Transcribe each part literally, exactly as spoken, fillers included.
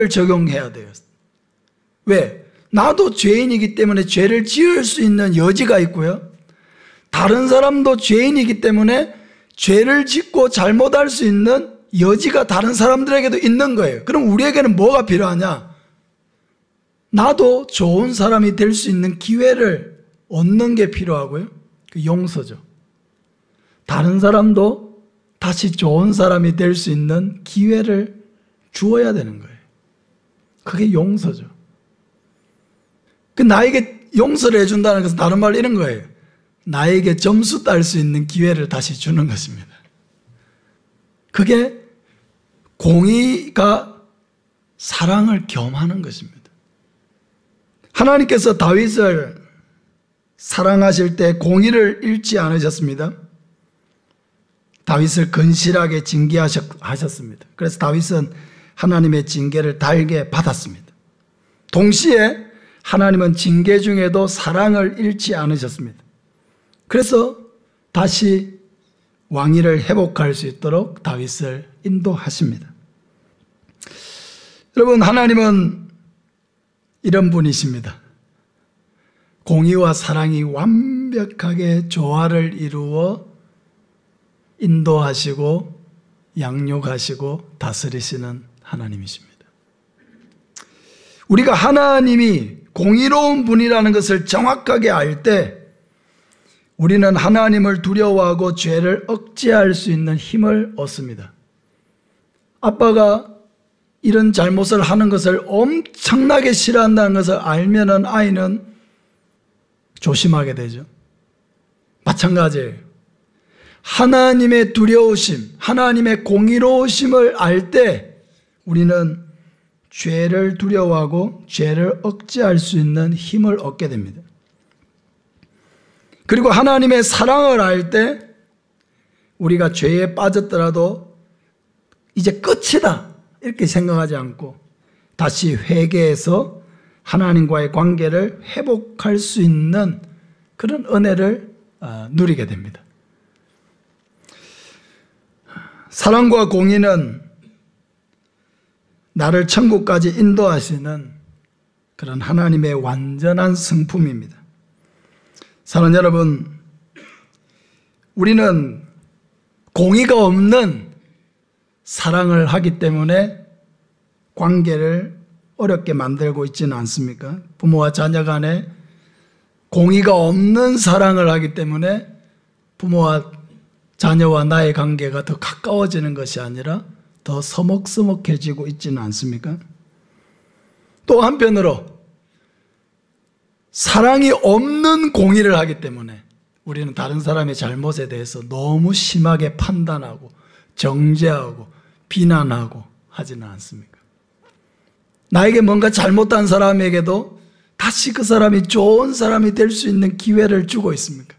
적용해야 돼요. 왜? 나도 죄인이기 때문에 죄를 지을 수 있는 여지가 있고요. 다른 사람도 죄인이기 때문에 죄를 짓고 잘못할 수 있는 여지가 다른 사람들에게도 있는 거예요. 그럼 우리에게는 뭐가 필요하냐? 나도 좋은 사람이 될 수 있는 기회를 얻는 게 필요하고요. 그 용서죠. 다른 사람도 다시 좋은 사람이 될 수 있는 기회를 주어야 되는 거예요. 그게 용서죠. 그 나에게 용서를 해준다는 것은 다른 말로 이런 거예요. 나에게 점수 딸 수 있는 기회를 다시 주는 것입니다. 그게 공의가 사랑을 겸하는 것입니다. 하나님께서 다윗을 사랑하실 때 공의를 잃지 않으셨습니다. 다윗을 건실하게 징계하셨습니다. 그래서 다윗은 하나님의 징계를 달게 받았습니다. 동시에 하나님은 징계 중에도 사랑을 잃지 않으셨습니다. 그래서 다시 왕위를 회복할 수 있도록 다윗을 인도하십니다. 여러분, 하나님은 이런 분이십니다. 공의와 사랑이 완벽하게 조화를 이루어 인도하시고 양육하시고 다스리시는 하나님이십니다. 우리가 하나님이 공의로운 분이라는 것을 정확하게 알 때 우리는 하나님을 두려워하고 죄를 억제할 수 있는 힘을 얻습니다. 아빠가 이런 잘못을 하는 것을 엄청나게 싫어한다는 것을 알면은 아이는 조심하게 되죠. 마찬가지예요. 하나님의 두려우심, 하나님의 공의로우심을 알 때 우리는 죄를 두려워하고 죄를 억제할 수 있는 힘을 얻게 됩니다. 그리고 하나님의 사랑을 알 때 우리가 죄에 빠졌더라도 이제 끝이다 이렇게 생각하지 않고 다시 회개해서 하나님과의 관계를 회복할 수 있는 그런 은혜를 누리게 됩니다. 사랑과 공의는 나를 천국까지 인도하시는 그런 하나님의 완전한 성품입니다. 사랑하는 여러분, 우리는 공의가 없는 사랑을 하기 때문에 관계를 어렵게 만들고 있지는 않습니까? 부모와 자녀 간에 공의가 없는 사랑을 하기 때문에 부모와 자녀와 나의 관계가 더 가까워지는 것이 아니라 더 서먹서먹해지고 있지는 않습니까? 또 한편으로 사랑이 없는 공의를 하기 때문에 우리는 다른 사람의 잘못에 대해서 너무 심하게 판단하고 정죄하고 비난하고 하지는 않습니까? 나에게 뭔가 잘못한 사람에게도 다시 그 사람이 좋은 사람이 될 수 있는 기회를 주고 있습니까?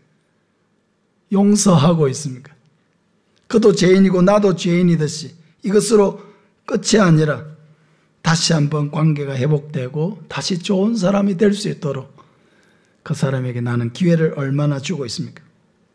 용서하고 있습니까? 그도 죄인이고 나도 죄인이듯이 이것으로 끝이 아니라 다시 한번 관계가 회복되고 다시 좋은 사람이 될 수 있도록 그 사람에게 나는 기회를 얼마나 주고 있습니까?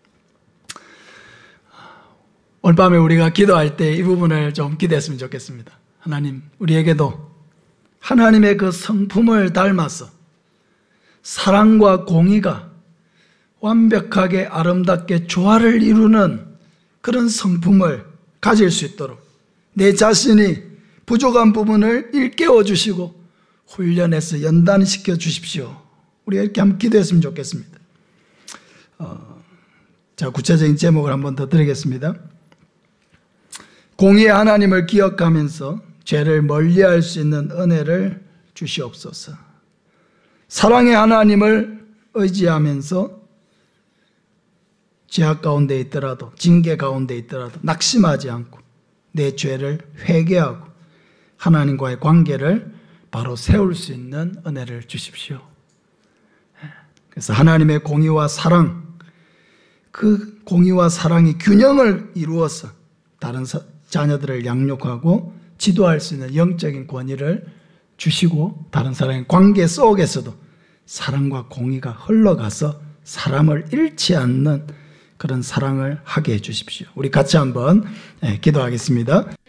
오늘 밤에 우리가 기도할 때 이 부분을 좀 기대했으면 좋겠습니다. 하나님, 우리에게도 하나님의 그 성품을 닮아서 사랑과 공의가 완벽하게 아름답게 조화를 이루는 그런 성품을 가질 수 있도록 내 자신이 부족한 부분을 일깨워 주시고 훈련해서 연단시켜 주십시오. 우리가 이렇게 한번 기도했으면 좋겠습니다. 어, 자, 구체적인 제목을 한번 더 드리겠습니다. 공의의 하나님을 기억하면서 죄를 멀리할 수 있는 은혜를 주시옵소서. 사랑의 하나님을 의지하면서 죄악 가운데 있더라도 징계 가운데 있더라도 낙심하지 않고 내 죄를 회개하고 하나님과의 관계를 바로 세울 수 있는 은혜를 주십시오. 그래서 하나님의 공의와 사랑, 그 공의와 사랑이 균형을 이루어서 다른 자녀들을 양육하고 지도할 수 있는 영적인 권위를 주시고 다른 사람의 관계 속에서도 사랑과 공의가 흘러가서 사람을 잃지 않는 그런 사랑을 하게 해 주십시오. 우리 같이 한번 기도하겠습니다.